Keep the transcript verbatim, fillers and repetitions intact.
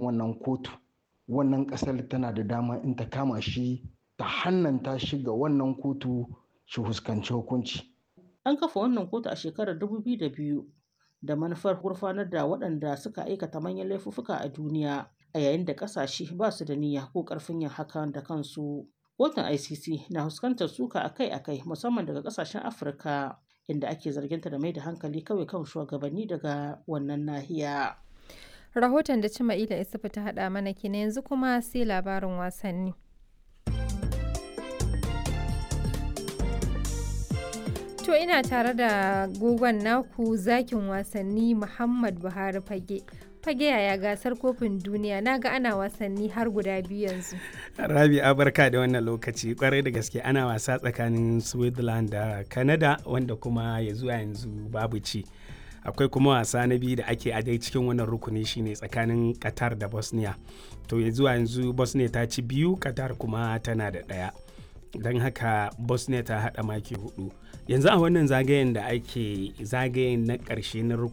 wannan kotu. Wannan ƙasar tana da dama in ta kama shi ta hannanta shi ga wannan kotu shi huskanci hukunci. An kafa wannan kotu a shekarar dubu biyu da biyu da manufar gurfanar da waɗanda suka aikata manyan laifuffuka a duniya a yayin da ƙasashe ba su da niyya ko ƙarfin yin hakan da kansu. Kotun I C C na fuskantar suka akai-akai musamman daga ƙasashen Afirka inda ake zarginta da mai da hankali kawai kan shugabanni daga wannan nahiya. Rahoton da Cima'ila Isufu ta haɗa mana kenan, yanzu kuma sai labarin wasanni. To ina tare da gogon naku zakin wasanni Muhammad Buhari Fage. Fage yaya gasar kofin duniya, na ga ana wasanni har guda biyu yanzu. Rabi'a barka da wannan lokaci, kwarai da gaske ana wasa tsakanin Switzerland da Canada wanda kuma ya zuwa yanzu babu ci. Akwai kuma wasa na biyu da ake a dai cikin wannan rukuni shine tsakanin Qatar da Bosnia. To ya zuwa yanzu Bosnia ta ci biyu, Qatar kuma tana da ɗaya. Don haka Bosnia ta haɗa maki hudu. Yanzu a wannan zagayen da ake zagayen na ƙarshe na